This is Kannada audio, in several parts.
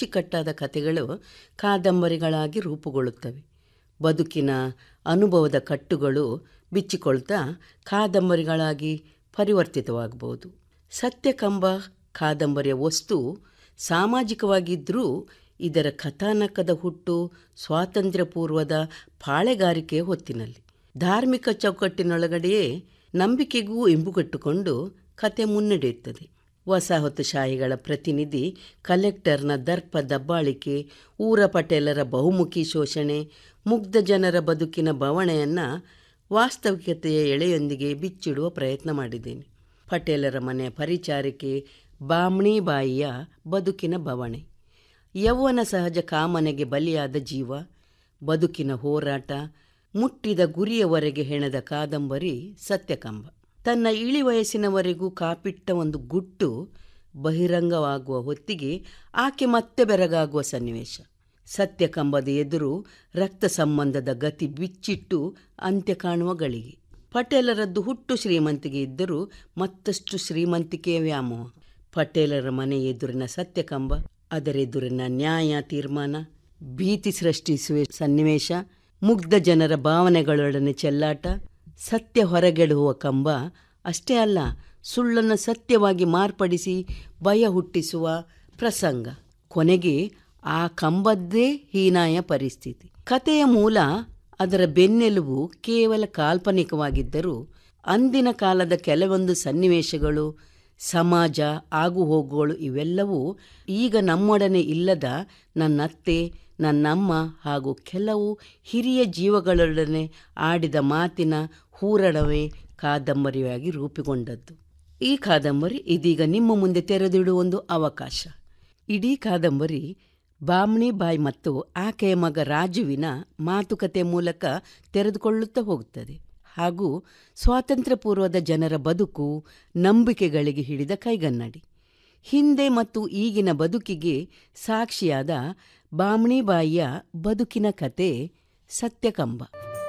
ಅಚ್ಚುಕಟ್ಟಾದ ಕಥೆಗಳು ಕಾದಂಬರಿಗಳಾಗಿ ರೂಪುಗೊಳ್ಳುತ್ತವೆ. ಬದುಕಿನ ಅನುಭವದ ಕಟ್ಟುಗಳು ಬಿಚ್ಚಿಕೊಳ್ತಾ ಕಾದಂಬರಿಗಳಾಗಿ ಪರಿವರ್ತಿತವಾಗಬಹುದು. ಸತ್ಯಕಂಬ ಕಾದಂಬರಿಯ ವಸ್ತು ಸಾಮಾಜಿಕವಾಗಿದ್ದರೂ ಇದರ ಕಥಾನಕದ ಹುಟ್ಟು ಸ್ವಾತಂತ್ರ್ಯ ಪೂರ್ವದ ಪಾಳೆಗಾರಿಕೆಯ ಹೊತ್ತಿನಲ್ಲಿ. ಧಾರ್ಮಿಕ ಚೌಕಟ್ಟಿನೊಳಗಡೆಯೇ ನಂಬಿಕೆಗೂ ಇಂಬುಗಟ್ಟುಕೊಂಡು ಕತೆ ಮುನ್ನಡೆಯುತ್ತದೆ. ವಸಾಹತುಶಾಹಿಗಳ ಪ್ರತಿನಿಧಿ ಕಲೆಕ್ಟರ್ನ ದರ್ಪ ದಬ್ಬಾಳಿಕೆ, ಊರ ಪಟೇಲರ ಬಹುಮುಖಿ ಶೋಷಣೆ, ಮುಗ್ಧ ಜನರ ಬದುಕಿನ ಬವಣೆಯನ್ನು ವಾಸ್ತವಿಕತೆಯ ಎಳೆಯೊಂದಿಗೆ ಬಿಚ್ಚಿಡುವ ಪ್ರಯತ್ನ ಮಾಡಿದ್ದೇನೆ. ಪಟೇಲರ ಮನೆಯ ಪರಿಚಾರಿಕೆ ಬಾಮ್ಣಿಬಾಯಿಯ ಬದುಕಿನ ಬವಣೆ, ಯೌವನ ಸಹಜ ಕಾಮನೆಗೆ ಬಲಿಯಾದ ಜೀವ, ಬದುಕಿನ ಹೋರಾಟ, ಮುಟ್ಟಿದ ಗುರಿಯವರೆಗೆ ಹೆಣೆದ ಕಾದಂಬರಿ ಸತ್ಯಕಂಬ. ತನ್ನ ಇಳಿ ವಯಸ್ಸಿನವರೆಗೂ ಕಾಪಿಟ್ಟ ಒಂದು ಗುಟ್ಟು ಬಹಿರಂಗವಾಗುವ ಹೊತ್ತಿಗೆ ಆಕೆ ಮತ್ತೆ ಬೆರಗಾಗುವ ಸನ್ನಿವೇಶ. ಸತ್ಯಕಂಬದ ಎದುರು ರಕ್ತ ಸಂಬಂಧದ ಗತಿ ಬಿಚ್ಚಿಟ್ಟು ಅಂತ್ಯ ಕಾಣುವ ಗಳಿಗೆ. ಪಟೇಲರದ್ದು ಹುಟ್ಟು ಶ್ರೀಮಂತಿಗೆ ಇದ್ದರೂ ಮತ್ತಷ್ಟು ಶ್ರೀಮಂತಿಕೆಯ ವ್ಯಾಮೋಹ. ಪಟೇಲರ ಮನೆ ಎದುರಿನ ಸತ್ಯಕಂಬ, ಅದರೆದುರಿನ ನ್ಯಾಯ ತೀರ್ಮಾನ, ಭೀತಿ ಸೃಷ್ಟಿಸುವ ಸನ್ನಿವೇಶ, ಮುಗ್ಧ ಜನರ ಭಾವನೆಗಳೊಡನೆ ಚೆಲ್ಲಾಟ, ಸತ್ಯ ಹೊರಗೆಡುವ ಕಂಬ ಅಷ್ಟೇ ಅಲ್ಲ, ಸುಳ್ಳನ್ನು ಸತ್ಯವಾಗಿ ಮಾರ್ಪಡಿಸಿ ಭಯ ಹುಟ್ಟಿಸುವ ಪ್ರಸಂಗ. ಕೊನೆಗೆ ಆ ಕಂಬದ್ದೇ ಹೀನಾಯ ಪರಿಸ್ಥಿತಿ. ಕಥೆಯ ಮೂಲ, ಅದರ ಬೆನ್ನೆಲುಬು ಕೇವಲ ಕಾಲ್ಪನಿಕವಾಗಿದ್ದರೂ ಅಂದಿನ ಕಾಲದ ಕೆಲವೊಂದು ಸನ್ನಿವೇಶಗಳು, ಸಮಾಜ ಆಗುಹೋಗುಗಳು ಇವೆಲ್ಲವೂ ಈಗ ನಮ್ಮೊಡನೆ ಇಲ್ಲದ ನನ್ನತ್ತೆ, ನನ್ನಮ್ಮ ಹಾಗೂ ಕೆಲವು ಹಿರಿಯ ಜೀವಗಳೊಡನೆ ಆಡಿದ ಮಾತಿನ ಹೂರಣವೇ ಕಾದಂಬರಿಯಾಗಿ ರೂಪುಗೊಂಡದ್ದು. ಈ ಕಾದಂಬರಿ ಇದೀಗ ನಿಮ್ಮ ಮುಂದೆ ತೆರೆದಿಡುವ ಒಂದು ಅವಕಾಶ. ಇಡೀ ಕಾದಂಬರಿ ಬಾಮ್ಣಿಬಾಯಿ ಮತ್ತು ಆಕೆಯ ಮಗ ರಾಜುವಿನ ಮಾತುಕತೆ ಮೂಲಕ ತೆರೆದುಕೊಳ್ಳುತ್ತಾ ಹೋಗುತ್ತದೆ ಹಾಗೂ ಸ್ವಾತಂತ್ರ್ಯ ಪೂರ್ವದ ಜನರ ಬದುಕು, ನಂಬಿಕೆಗಳಿಗೆ ಹಿಡಿದ ಕೈಗನ್ನಡಿ, ಹಿಂದೆ ಮತ್ತು ಈಗಿನ ಬದುಕಿಗೆ ಸಾಕ್ಷಿಯಾದ ಬಾಮ್ಣಿಬಾಯಿಯ ಬದುಕಿನ ಕತೆ ಸತ್ಯಕಂಬ.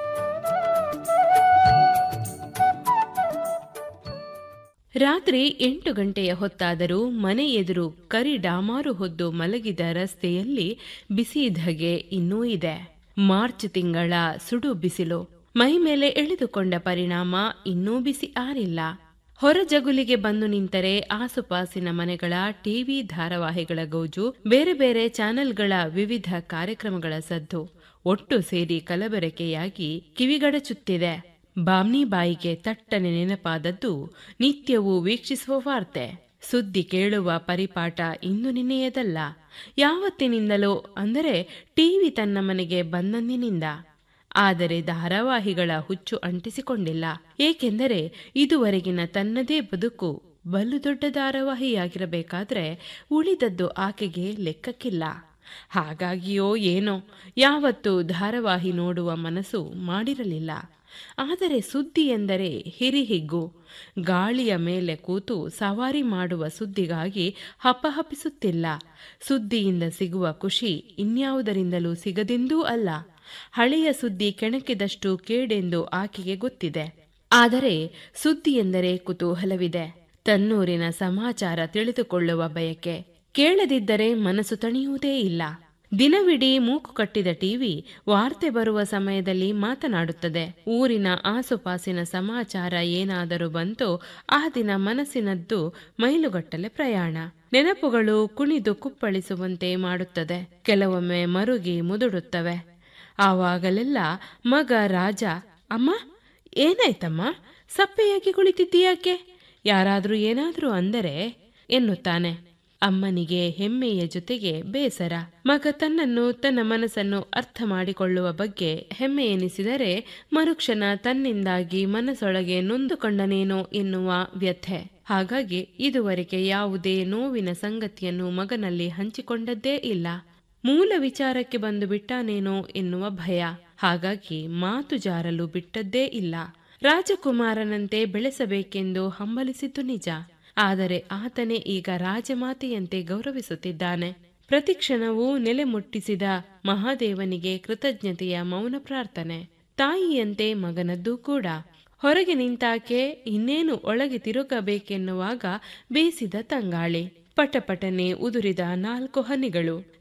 ರಾತ್ರಿ 8 ಗಂಟೆಯ ಹೊತ್ತಾದರೂ ಮನೆ ಎದುರು ಕರಿ ಡಾಮಾರು ಹೊದ್ದು ಮಲಗಿದ ರಸ್ತೆಯಲ್ಲಿ ಬಿಸಿ ಧಗೆ ಇನ್ನೂ ಇದೆ. ಮಾರ್ಚ್ ತಿಂಗಳ ಸುಡು ಬಿಸಿಲು ಮೈ ಮೇಲೆ ಎಳೆದುಕೊಂಡ ಪರಿಣಾಮ ಇನ್ನೂ ಬಿಸಿ ಆರಿಲ್ಲ. ಹೊರ ಜಗುಲಿಗೆ ಬಂದು ನಿಂತರೆ ಆಸುಪಾಸಿನ ಮನೆಗಳ ಟಿವಿ ಧಾರಾವಾಹಿಗಳ ಗೌಜು, ಬೇರೆ ಬೇರೆ ಚಾನೆಲ್ಗಳ ವಿವಿಧ ಕಾರ್ಯಕ್ರಮಗಳ ಸದ್ದು ಒಟ್ಟು ಸೇರಿ ಕಲಬೆರಕೆಯಾಗಿ ಕಿವಿಗಡಚುತ್ತಿದೆ. ಬಾಮ್ಣಿಬಾಯಿಗೆ ತಟ್ಟನೆ ನೆನಪಾದದ್ದು ನಿತ್ಯವೂ ವೀಕ್ಷಿಸುವ ವಾರ್ತೆ. ಸುದ್ದಿ ಕೇಳುವ ಪರಿಪಾಠ ಇಂದು ನಿನ್ನೆಯದಲ್ಲ, ಯಾವತ್ತಿನಿಂದಲೋ, ಅಂದರೆ ಟಿವಿ ತನ್ನ ಮನೆಗೆ ಬಂದಂದಿನಿಂದ. ಆದರೆ ಧಾರಾವಾಹಿಗಳ ಹುಚ್ಚು ಅಂಟಿಸಿಕೊಂಡಿಲ್ಲ. ಏಕೆಂದರೆ ಇದುವರೆಗಿನ ತನ್ನದೇ ಬದುಕು ಬಲು ದೊಡ್ಡ ಧಾರಾವಾಹಿಯಾಗಿರಬೇಕಾದ್ರೆ ಉಳಿದದ್ದು ಆಕೆಗೆ ಲೆಕ್ಕಕ್ಕಿಲ್ಲ. ಹಾಗಾಗಿಯೋ ಏನೋ ಯಾವತ್ತೂ ಧಾರಾವಾಹಿ ನೋಡುವ ಮನಸ್ಸು ಮಾಡಿರಲಿಲ್ಲ. ಆದರೆ ಸುದ್ದಿ ಎಂದರೆ ಹಿರಿಹಿಗ್ಗು. ಗಾಳಿಯ ಮೇಲೆ ಕೂತು ಸವಾರಿ ಮಾಡುವ ಸುದ್ದಿಗಾಗಿ ಹಪಹಪಿಸುತ್ತಿಲ್ಲ. ಸುದ್ದಿಯಿಂದ ಸಿಗುವ ಖುಷಿ ಇನ್ಯಾವುದರಿಂದಲೂ ಸಿಗದೆಂದೂ ಅಲ್ಲ. ಹಳೆಯ ಸುದ್ದಿ ಕೆಣಕಿದಷ್ಟು ಕೇಡೆಂದು ಆಕೆಗೆ ಗೊತ್ತಿದೆ. ಆದರೆ ಸುದ್ದಿ ಎಂದರೆ ಕುತೂಹಲವಿದೆ. ತನ್ನೂರಿನ ಸಮಾಚಾರ ತಿಳಿದುಕೊಳ್ಳುವ ಬಯಕೆ. ಕೇಳದಿದ್ದರೆ ಮನಸ್ಸು ತಣಿಯುವುದೇ ಇಲ್ಲ. ದಿನವಿಡೀ ಮೂಕು ಕಟ್ಟಿದ ಟಿವಿ ವಾರ್ತೆ ಬರುವ ಸಮಯದಲ್ಲಿ ಮಾತನಾಡುತ್ತದೆ. ಊರಿನ ಆಸುಪಾಸಿನ ಸಮಾಚಾರ ಏನಾದರೂ ಬಂತೋ ಆ ದಿನ ಮನಸ್ಸಿನದ್ದು ಮೈಲುಗಟ್ಟಲೆ ಪ್ರಯಾಣ. ನೆನಪುಗಳು ಕುಣಿದು ಕುಪ್ಪಳಿಸುವಂತೆ ಮಾಡುತ್ತದೆ. ಕೆಲವೊಮ್ಮೆ ಮರುಗಿ ಮುದುಡುತ್ತವೆ. ಆವಾಗಲೆಲ್ಲ ಮಗ ರಾಜ, ಅಮ್ಮ ಏನಾಯ್ತಮ್ಮ, ಸಪ್ಪೆಯಾಗಿ ಕುಳಿತಿದ್ದೀಯಾಕೆ, ಯಾರಾದ್ರೂ ಏನಾದ್ರೂ ಅಂದರೆ ಎನ್ನುತ್ತಾನೆ. ಅಮ್ಮನಿಗೆ ಹೆಮ್ಮೆಯ ಜೊತೆಗೆ ಬೇಸರ. ಮಗ ತನ್ನನ್ನು, ತನ್ನ ಮನಸ್ಸನ್ನು ಅರ್ಥ ಮಾಡಿಕೊಳ್ಳುವ ಬಗ್ಗೆ ಹೆಮ್ಮೆ ಎನಿಸಿದರೆ ಮರುಕ್ಷಣ ತನ್ನಿಂದಾಗಿ ಮನಸ್ಸೊಳಗೆ ನೊಂದುಕೊಂಡನೇನೋ ಎನ್ನುವ ವ್ಯಥೆ. ಹಾಗಾಗಿ ಇದುವರೆಗೆ ಯಾವುದೇ ನೋವಿನ ಸಂಗತಿಯನ್ನು ಮಗನಲ್ಲಿ ಹಂಚಿಕೊಂಡದ್ದೇ ಇಲ್ಲ. ಮೂಲ ವಿಚಾರಕ್ಕೆ ಬಂದು ಬಿಟ್ಟಾನೇನೋ ಎನ್ನುವ ಭಯ. ಹಾಗಾಗಿ ಮಾತು ಜಾರಲು ಬಿಟ್ಟದ್ದೇ ಇಲ್ಲ. ರಾಜಕುಮಾರನಂತೆ ಬೆಳೆಸಬೇಕೆಂದು ಹಂಬಲಿಸಿದ್ದು ನಿಜ. ಆದರೆ ಆತನೇ ಈಗ ರಾಜಮಾತೆಯಂತೆ ಗೌರವಿಸುತ್ತಿದ್ದಾನೆ. ಪ್ರತಿಕ್ಷಣವೂ ನೆಲೆ ಮುಟ್ಟಿಸಿದ ಮಹಾದೇವನಿಗೆ ಕೃತಜ್ಞತೆಯ ಮೌನ ಪ್ರಾರ್ಥನೆ. ತಾಯಿಯಂತೆ ಮಗನದ್ದೂ ಕೂಡ. ಹೊರಗೆ ನಿಂತಾಕೆ ಇನ್ನೇನು ಒಳಗೆ ತಿರುಗಬೇಕೆನ್ನುವಾಗ ಬೇಸಿದ ತಂಗಾಳಿ, ಪಟಪಟನೆ ಉದುರಿದ 4 ಹನಿಗಳು.